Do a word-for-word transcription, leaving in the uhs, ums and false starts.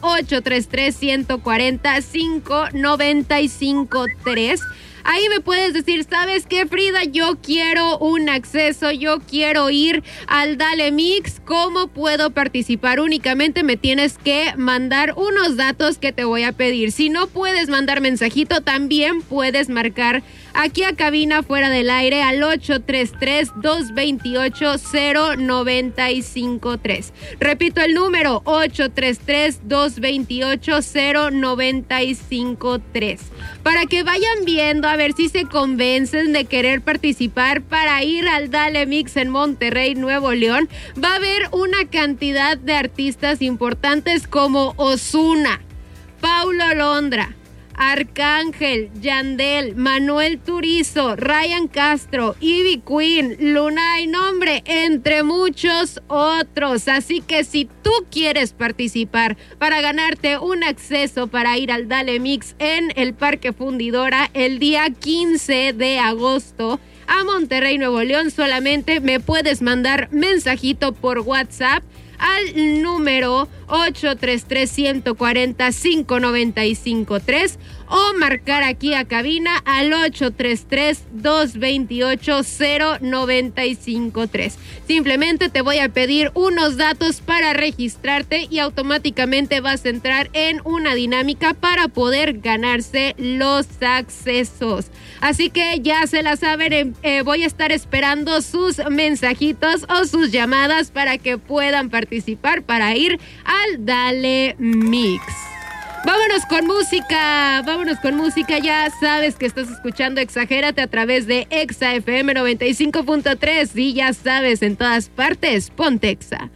ocho tres tres, uno cuatro cero, cinco nueve cinco tres. Ahí me puedes decir, ¿sabes qué, Frida? Yo quiero un acceso, yo quiero ir al Dale Mix. ¿Cómo puedo participar? Únicamente me tienes que mandar unos datos que te voy a pedir. Si no puedes mandar mensajito, también puedes marcar aquí a cabina fuera del aire al ocho tres tres, dos dos ocho, cero nueve cinco tres. Repito el número, ocho tres tres, dos dos ocho, cero nueve cinco tres. Para que vayan viendo a ver si se convencen de querer participar para ir al Dale Mix en Monterrey, Nuevo León. Va a haber una cantidad de artistas importantes como Ozuna, Paulo Londra, Arcángel, Yandel, Manuel Turizo, Ryan Castro, Ivy Queen, Lunay Nombre, entre muchos otros. Así que si tú quieres participar para ganarte un acceso para ir al Dale Mix en el Parque Fundidora el día quince de agosto a Monterrey, Nuevo León, solamente me puedes mandar mensajito por WhatsApp al número ocho tres tres, uno cuatro cero, cinco nueve cinco tres o marcar aquí a cabina al ocho tres tres, dos dos ocho, cero nueve cinco tres. Simplemente te voy a pedir unos datos para registrarte y automáticamente vas a entrar en una dinámica para poder ganarse los accesos. Así que ya se la saben, eh, voy a estar esperando sus mensajitos o sus llamadas para que puedan participar para ir al Dale Mix. Vámonos con música, vámonos con música. Ya sabes que estás escuchando Exagérate a través de Exa F M noventa y cinco punto tres y ya sabes, en todas partes, ponte Exa.